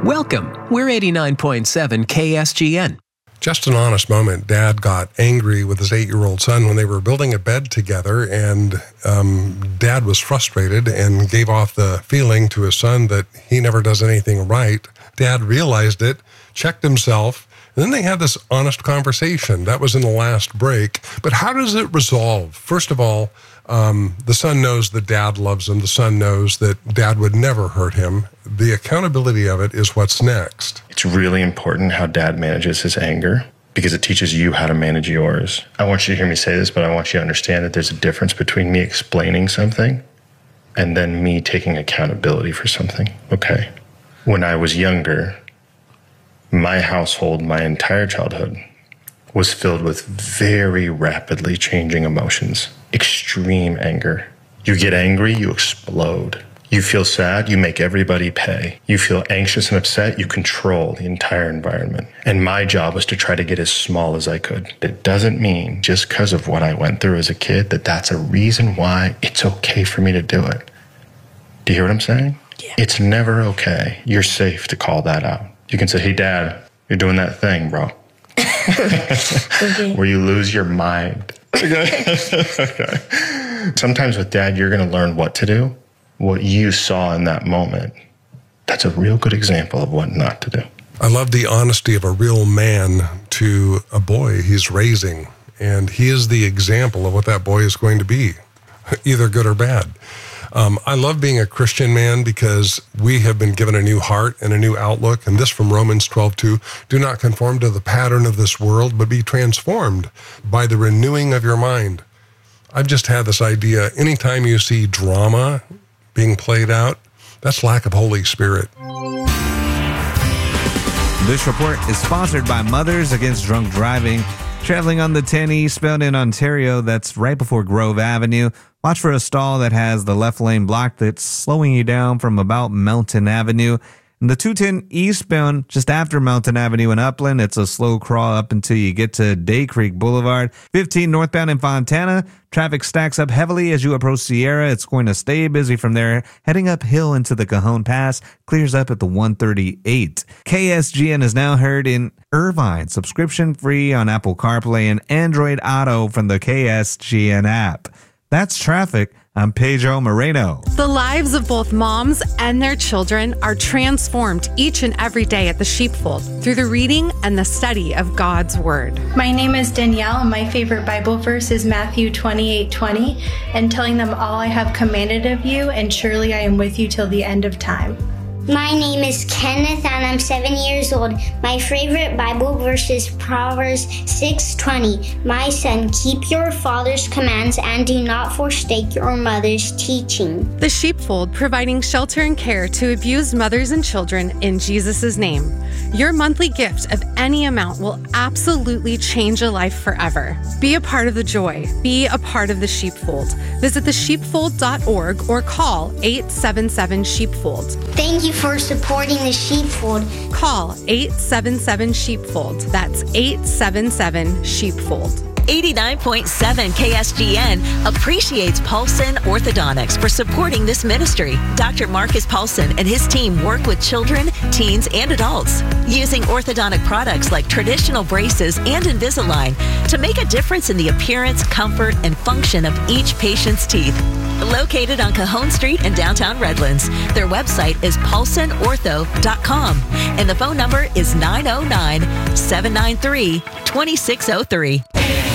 Welcome. We're 89.7 KSGN. Just an honest moment. Dad got angry with his 8-year-old son when they were building a bed together, and Dad was frustrated and gave off the feeling to his son that he never does anything right. Dad realized it, checked himself, and then they had this honest conversation. That was in the last break. But how does it resolve? First of all, the son knows that Dad loves him. The son knows that Dad would never hurt him. The accountability of it is what's next. It's really important how Dad manages his anger because it teaches you how to manage yours. I want you to hear me say this, but I want you to understand that there's a difference between me explaining something and then me taking accountability for something, okay? When I was younger, my household, my entire childhood, was filled with very rapidly changing emotions. Extreme anger. You get angry, you explode. You feel sad, you make everybody pay. You feel anxious and upset, you control the entire environment. And my job was to try to get as small as I could. It doesn't mean just because of what I went through as a kid that that's a reason why it's okay for me to do it. Do you hear what I'm saying? Yeah. It's never okay. You're safe to call that out. You can say, hey, Dad, you're doing that thing, bro. Okay. Where you lose your mind. Okay. Sometimes with Dad, you're going to learn what to do. What you saw in that moment, that's a real good example of what not to do. I love the honesty of a real man to a boy he's raising, and he is the example of what that boy is going to be, either good or bad. I love being a Christian man because we have been given a new heart and a new outlook, and this from Romans 12:2, do not conform to the pattern of this world, but be transformed by the renewing of your mind. I've just had this idea, anytime you see drama being played out, that's lack of Holy Spirit. This report is sponsored by Mothers Against Drunk Driving. Traveling on the 10 eastbound in Ontario, that's right before Grove Avenue. Watch for a stall that has the left lane blocked that's slowing you down from about Mountain Avenue. And the 210 eastbound, just after Mountain Avenue in Upland, it's a slow crawl up until you get to Day Creek Boulevard. 15 northbound in Fontana, traffic stacks up heavily as you approach Sierra. It's going to stay busy from there. Heading uphill into the Cajon Pass, clears up at the 138. KSGN is now heard in Irvine, subscription free on Apple CarPlay and Android Auto from the KSGN app. That's traffic. I'm Pedro Moreno. The lives of both moms and their children are transformed each and every day at the Sheepfold through the reading and the study of God's Word. My name is Danielle, and my favorite Bible verse is Matthew 28:20, and telling them all I have commanded of you, and surely I am with you till the end of time. My name is Kenneth and I'm 7 years old. My favorite Bible verse is Proverbs 6:20. My son, keep your father's commands and do not forsake your mother's teaching. The Sheepfold, providing shelter and care to abused mothers and children in Jesus' name. Your monthly gift of any amount will absolutely change a life forever. Be a part of the joy. Be a part of the Sheepfold. Visit thesheepfold.org or call 877-SHEEPFOLD. Thank you for supporting the Sheepfold. Call 877-SHEEPFOLD. That's 877-SHEEPFOLD. 89.7 KSGN appreciates Paulson Orthodontics for supporting this ministry. Dr. Marcus Paulson and his team work with children, teens, and adults using orthodontic products like traditional braces and Invisalign to make a difference in the appearance, comfort, and function of each patient's teeth. Located on Cajon Street in downtown Redlands, their website is paulsonortho.com and the phone number is 909-793-2603.